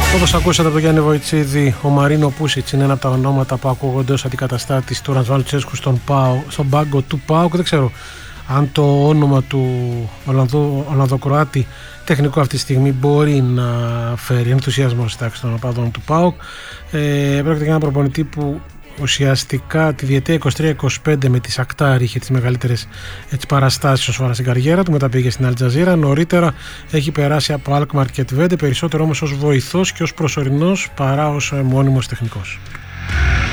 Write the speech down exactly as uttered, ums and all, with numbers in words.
Όπως ακούσατε από τον Γιάννη Βοητσίδη, ο Μαρίνο Πούσιτς είναι ένα από τα ονόματα που ακούγονται ως αντικαταστάτης του Ρασβάν Λουτσέσκου στον, ΠΑΟ, στον πάγκο του ΠΑΟΚ. Δεν ξέρω αν το όνομα του Ολλανδοκροάτη τεχνικού αυτή τη στιγμή μπορεί να φέρει ενθουσιασμό στη τάξη των οπαδών του ΠΑΟΚ. Ε, πρόκειται για ένα προπονητή που ουσιαστικά τη διετία είκοσι τρία είκοσι πέντε με τη Σακτάρ είχε τις μεγαλύτερες έτσι, παραστάσεις όσον αφορά στην καριέρα του. Μετά πήγε στην Αλτζαζίρα. Νωρίτερα έχει περάσει από Αλκμαρ και Τβέντε, περισσότερο όμως ως βοηθός και ως προσωρινός παρά ως μόνιμος τεχνικός.